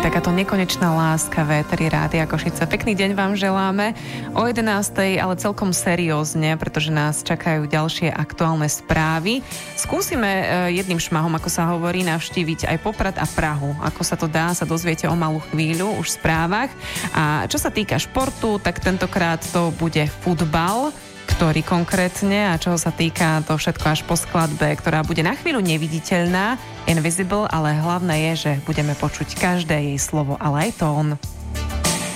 takáto nekonečná láska Véteri Rádia Košice. Pekný deň vám želáme o 11:00, ale celkom seriózne, pretože nás čakajú ďalšie aktuálne správy. Skúsime jedným šmahom, ako sa hovorí, navštíviť aj Poprad a Prahu. Ako sa to dá, sa dozviete o malú chvíľu už v správach. A čo sa týka športu, tak tentokrát to bude futbal. Ktorý konkrétne a čoho sa týka, to všetko až po skladbe, ktorá bude na chvíľu neviditeľná, invisible, ale hlavné je, že budeme počuť každé jej slovo, ale aj tón.